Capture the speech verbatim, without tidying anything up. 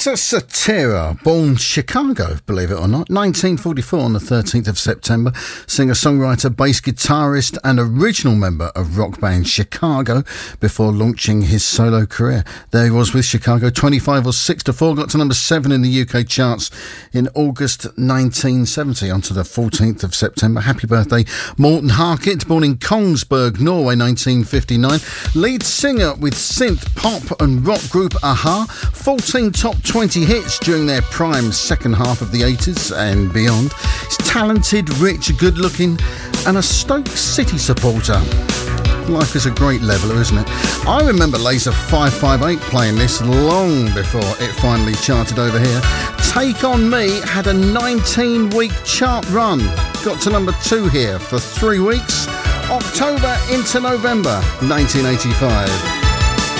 Peter Cetera, born Chicago, believe it or not, nineteen forty-four on the thirteenth of September, singer-songwriter, bass guitarist and original member of rock band Chicago before launching his solo career. There he was with Chicago, twenty-five or six to four, got to number seven in the U K charts in August nineteen seventy, on to the fourteenth of September. Happy birthday, Morten Harket, born in Kongsberg, Norway, nineteen fifty-nine, lead singer with synth, pop and rock group a-ha, fourteen top twenty hits during their prime second half of the eighties and beyond. He's talented, rich, good looking and a Stoke City supporter. Life is a great leveller, isn't it? I remember Laser five five eight playing this long before it finally charted over here. Take On Me had a nineteen week chart run, got to number two here for three weeks, October into November nineteen eighty-five.